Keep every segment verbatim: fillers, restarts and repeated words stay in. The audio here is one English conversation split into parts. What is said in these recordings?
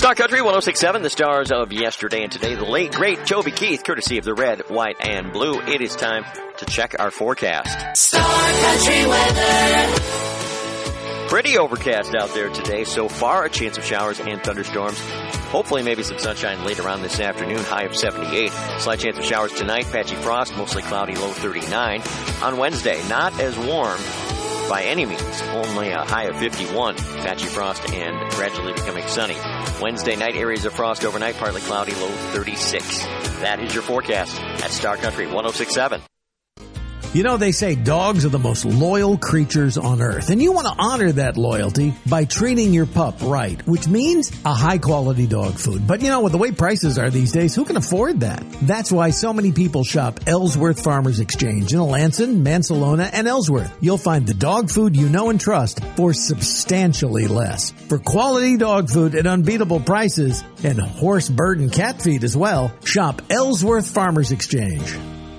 Star Country one oh six point seven, the stars of yesterday and today. The late, great Toby Keith, courtesy of the red, white, and blue. It is time to check our forecast. Star Country weather. Pretty overcast out there today so far. A chance of showers and thunderstorms. Hopefully maybe some sunshine later on this afternoon. High of seventy-eight. Slight chance of showers tonight. Patchy frost, mostly cloudy, low thirty-nine. On Wednesday, not as warm by any means. Only a high of fifty-one. Patchy frost and gradually becoming sunny. Wednesday night, areas of frost overnight, partly cloudy, low thirty-six. That is your forecast at Star Country one oh six point seven. You know, they say dogs are the most loyal creatures on earth, and you want to honor that loyalty by treating your pup right, which means a high-quality dog food. But, you know, with the way prices are these days, who can afford that? That's why so many people shop Ellsworth Farmers Exchange in Alanson, Mansalona, and Ellsworth. You'll find the dog food you know and trust for substantially less. For quality dog food at unbeatable prices, and horse, bird, and cat feed as well, shop Ellsworth Farmers Exchange.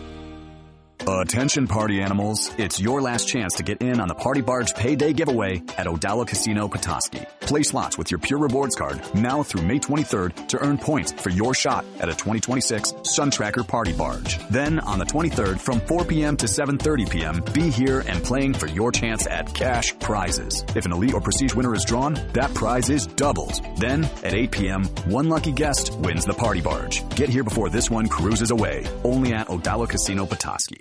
Attention party animals, it's your last chance to get in on the Party Barge Payday giveaway at Odalla Casino Petoskey. Play slots with your Pure Rewards card now through May twenty-third to earn points for your shot at a twenty twenty-six Sun Tracker Party Barge. Then on the twenty-third from four p.m. to seven thirty p.m., be here and playing for your chance at cash prizes. If an Elite or Prestige winner is drawn, that prize is doubled. Then at eight p.m., one lucky guest wins the Party Barge. Get here before this one cruises away. Only at Odalla Casino Petoskey.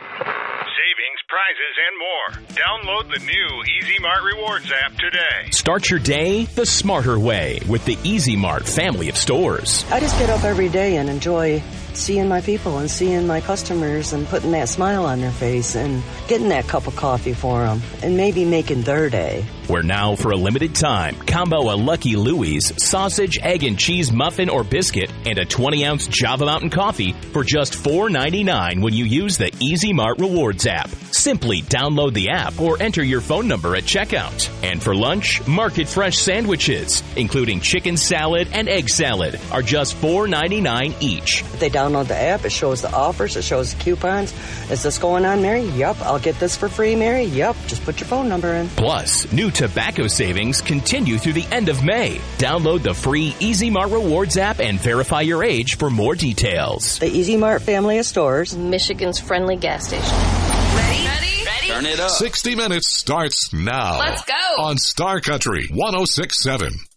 Prizes and more. Download the new Easy Mart Rewards app today. Start your day the smarter way with the Easy Mart family of stores. I just get up every day and enjoy seeing my people and seeing my customers and putting that smile on their face and getting that cup of coffee for them and maybe making their day. Where now, for a limited time, combo a Lucky Louie's sausage, egg, and cheese muffin or biscuit and a twenty-ounce Java Mountain coffee for just four ninety-nine when you use the Easy Mart Rewards app. Simply download the app or enter your phone number at checkout. And for lunch, Market Fresh sandwiches, including chicken salad and egg salad, are just four ninety-nine each. If they download the app, it shows the offers, it shows the coupons. Is this going on, Mary? Yup. I'll get this for free, Mary? Yup. Just put your phone number in. Plus, new tobacco savings continue through the end of May. Download the free Easy Mart Rewards app and verify your age for more details. The Easy Mart family of stores. Michigan's friendly gas station. Ready? Ready? Ready? Turn it up. sixty minutes starts now. Let's go. On Star Country one oh six point seven.